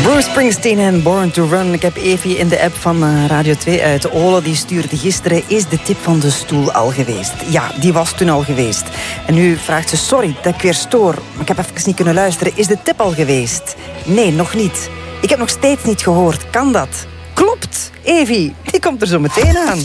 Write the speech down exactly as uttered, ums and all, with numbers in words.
Bruce Springsteen en Born to Run. Ik heb Evie in de app van Radio twee uit. Ole die stuurde gisteren: is de tip van de stoel al geweest? Ja, die was toen al geweest. En nu vraagt ze: sorry dat ik weer stoor, maar ik heb even niet kunnen luisteren. Is de tip al geweest? Nee, nog niet. Ik heb nog steeds niet gehoord. Kan dat? Klopt, Evie. Die komt er zo meteen aan.